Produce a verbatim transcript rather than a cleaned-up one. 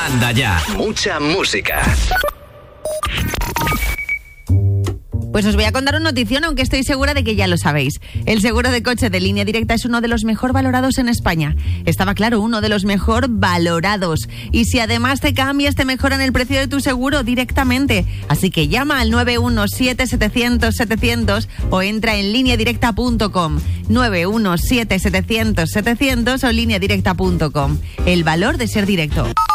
Manda ya. Mucha música. Pues os voy a contar una notición, aunque estoy segura de que ya lo sabéis. El seguro de coche de Línea Directa es uno de los mejor valorados en España. Estaba claro, uno de los mejor valorados. Y si además te cambias, te mejoran el precio de tu seguro directamente. Así que llama al nueve uno siete setecientos setecientos o entra en línea directa punto com. nueve uno siete setecientos setecientos o línea directa punto com. El valor de ser directo.